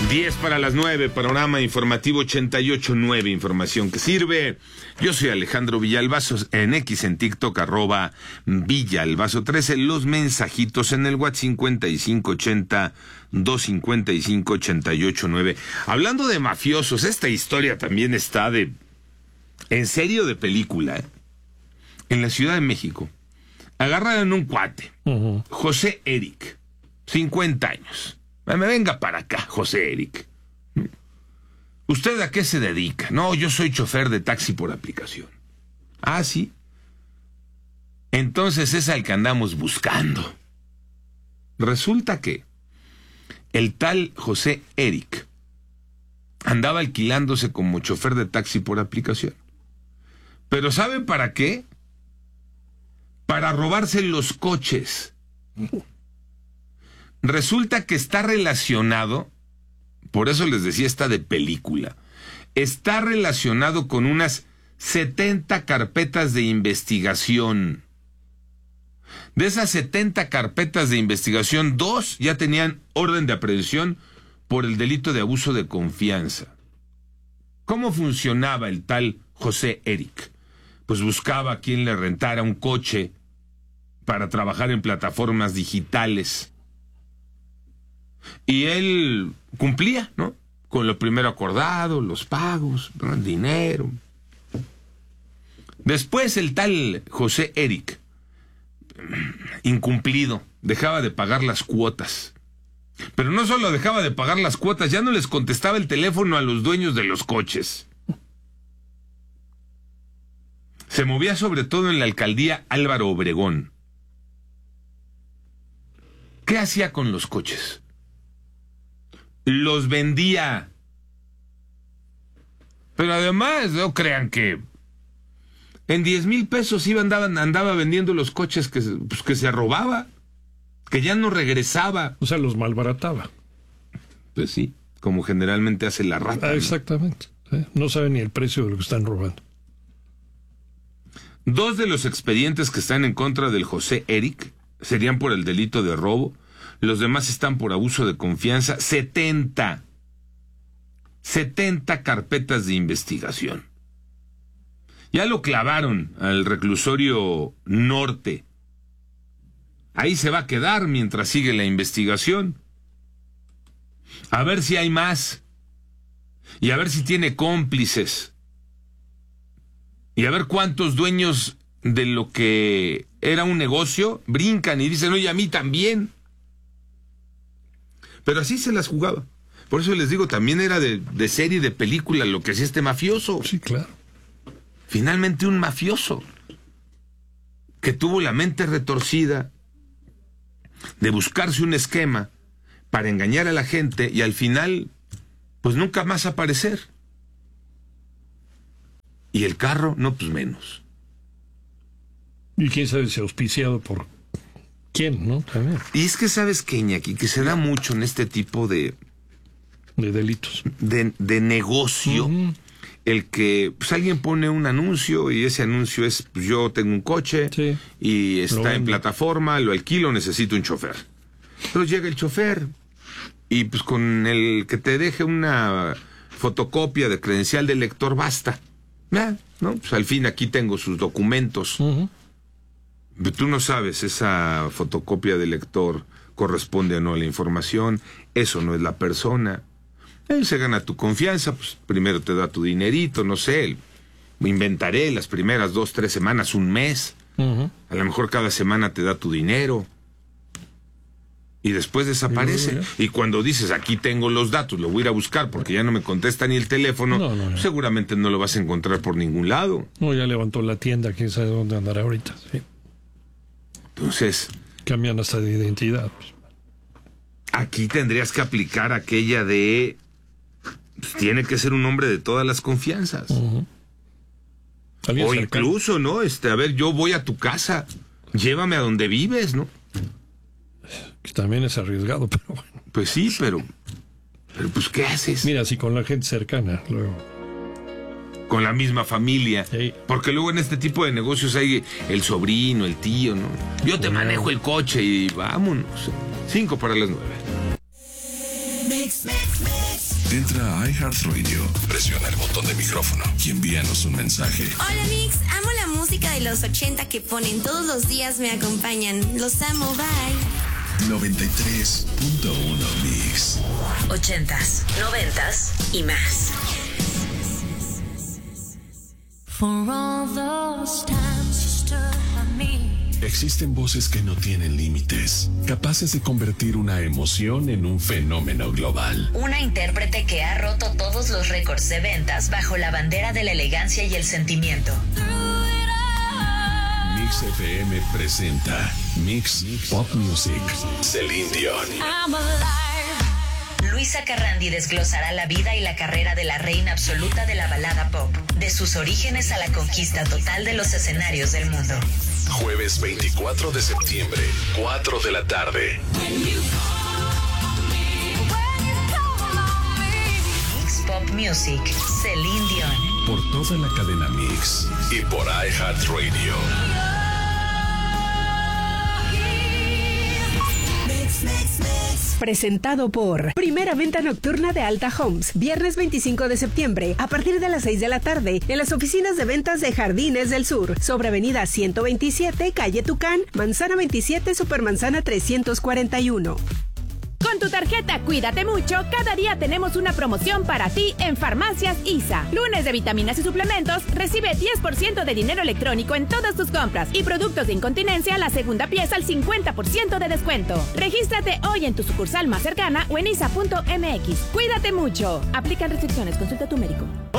10 para las 9, panorama informativo 88.9, información que sirve. Yo soy Alejandro Villalbazo, en X, en TikTok, @Villalbazo13, los mensajitos en el WhatsApp 5580-255-889. Hablando de mafiosos, esta historia también está en serio de película, ¿eh? En la Ciudad de México, agarraron un cuate, José Eric, 50 años. Me venga para acá, José Eric. ¿Usted a qué se dedica? No, yo soy chofer de taxi por aplicación. Ah, ¿sí? Entonces es al que andamos buscando. Resulta que el tal José Eric andaba alquilándose como chofer de taxi por aplicación. ¿Pero saben para qué? Para robarse los coches. Resulta que está relacionado, por eso les decía esta de película, está relacionado con unas 70 carpetas de investigación. De esas 70 carpetas de investigación, 2 ya tenían orden de aprehensión por el delito de abuso de confianza. ¿Cómo funcionaba el tal José Eric? Pues buscaba a quien le rentara un coche para trabajar en plataformas digitales. Y él cumplía, ¿no? Con lo primero acordado, los pagos, ¿no? El dinero. Después el tal José Eric, incumplido, dejaba de pagar las cuotas. Pero no solo dejaba de pagar las cuotas, ya no les contestaba el teléfono a los dueños de los coches. Se movía sobre todo en la alcaldía Álvaro Obregón. ¿Qué hacía con los coches? Los vendía. Pero además, no crean que en 10,000 pesos andaba vendiendo los coches que se robaba, que ya no regresaba. O sea, los malbarataba. Pues sí, como generalmente hace la rata. ¿No? Exactamente. No saben ni el precio de lo que están robando. 2 de los expedientes que están en contra del José Eric serían por el delito de robo. Los demás están por abuso de confianza. 70 carpetas de investigación. Ya lo clavaron al reclusorio norte. Ahí se va a quedar mientras sigue la investigación. A ver si hay más. Y a ver si tiene cómplices. Y a ver cuántos dueños de lo que era un negocio brincan y dicen, oye, a mí también. Pero así se las jugaba. Por eso les digo, también era de serie, de película, lo que hacía este mafioso. Sí, claro. Finalmente un mafioso que tuvo la mente retorcida de buscarse un esquema para engañar a la gente y al final, pues nunca más aparecer. Y el carro, no, pues menos. Y quién sabe si auspiciado por quién, ¿no? También. Y es que sabes que, Iñaki, que se da mucho en este tipo de delitos. De negocio. El que pues alguien pone un anuncio y ese anuncio es, pues yo tengo un coche, sí, y está en plataforma, lo alquilo, necesito un chofer. Pero llega el chofer y pues con el que te deje una fotocopia de credencial de lector basta. ¿No? Pues al fin aquí tengo sus documentos. Pero tú no sabes, esa fotocopia de lector corresponde o no a la información, eso no es la persona. Él se gana tu confianza, pues primero te da tu dinerito, no sé, inventaré las primeras 2, 3 semanas, un mes. A lo mejor cada semana te da tu dinero. Y después desaparece. Y cuando dices, aquí tengo los datos, lo voy a ir a buscar porque ya no me contesta ni el teléfono, no. Seguramente no lo vas a encontrar por ningún lado. No, ya levantó la tienda, quién sabe dónde andará ahorita. Sí. Entonces... cambian hasta de identidad. Aquí tendrías que aplicar aquella de... pues, tiene que ser un hombre de todas las confianzas. O cercano. Incluso, ¿no? A ver, yo voy a tu casa, llévame a donde vives, ¿no? Que también es arriesgado, pero bueno. Pues sí, pero pues ¿qué haces? Mira, si con la gente cercana, luego. Con la misma familia. Sí. Porque luego en este tipo de negocios hay el sobrino, el tío, ¿no? Yo te manejo el coche y vámonos. 5 para las 9. Entra a iHeartRadio, presiona el botón de micrófono y envíanos un mensaje. Hola Mix, amo la música de los 80 que ponen todos los días, me acompañan. Los amo, bye. 93.1 Mix. 80s, 90s y más. For all those times you stood by me. Existen voces que no tienen límites, capaces de convertir una emoción en un fenómeno global. Una intérprete que ha roto todos los récords de ventas bajo la bandera de la elegancia y el sentimiento. Mix FM presenta Mix Pop Music. Celine Dion. Luisa Carrandi desglosará la vida y la carrera de la reina absoluta de la balada pop, de sus orígenes a la conquista total de los escenarios del mundo. Jueves 24 de septiembre, 4 de la tarde. Mix Pop Music, Celine Dion. Por toda la cadena Mix y por iHeartRadio. Presentado por Primera Venta Nocturna de Alta Homes. Viernes 25 de septiembre, a partir de las 6 de la tarde, en las oficinas de ventas de Jardines del Sur, sobre Avenida 127, Calle Tucán, Manzana 27, Supermanzana 341. Con tu tarjeta Cuídate Mucho, cada día tenemos una promoción para ti en Farmacias ISA. Lunes de vitaminas y suplementos, recibe 10% de dinero electrónico en todas tus compras y productos de incontinencia, la segunda pieza al 50% de descuento. Regístrate hoy en tu sucursal más cercana o en isa.mx. Cuídate mucho. Aplican restricciones, consulta a tu médico.